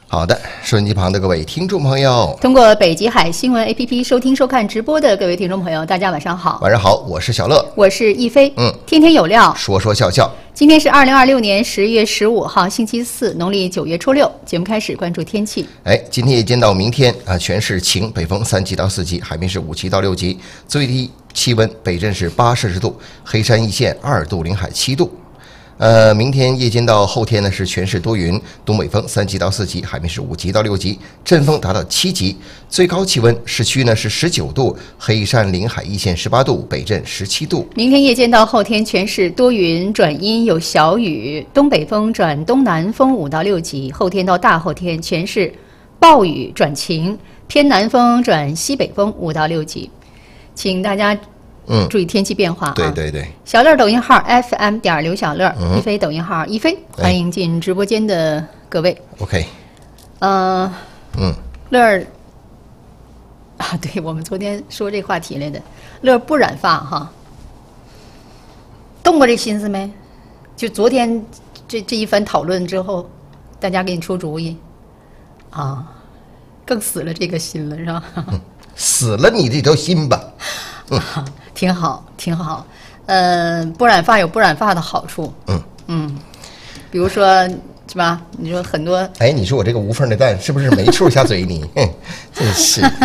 好的，收音机旁的各位听众朋友， 通过北极海新闻 APP 收听收看直播的各位听众朋友，大家晚上好。 晚上好，我是小乐， 我是亦飞。天天有料， 说说笑笑。 今天是2026年10月15号，星期四，农历9月初6。节目开始，关注天气。 今天夜间到明天全是晴，北风3级到4级，海面是5级到6级，最低气温北镇是8摄氏度，黑山一线2度，临海7度。明天夜间到后天呢是全市多云，东北风3级到4级，海面是5级到6级，阵风达到7级，最高气温市区呢是19度，黑山临海一线18度，北镇17度。 明天夜间到后天全市多云转阴有小雨，东北风转东南风5到6级，后天到大后天全市暴雨转晴，偏南风转西北风5到6级，请大家注意天气变化啊！ 对对对， 小乐抖音号 FM 刘小乐，亦飞抖音号亦飞，欢迎进直播间的各位。 OK， 乐儿啊，对我们昨天说这话题来的，乐儿不染发哈，动过这心思没？就昨天这一番讨论之后，大家给你出主意啊，更死了这个心了是吧？ 死了你这条心吧。 挺好，挺好。不染发有不染发的好处。比如说是吧？你说很多。 你说我这个无缝的蛋是不是没处下嘴你？真是。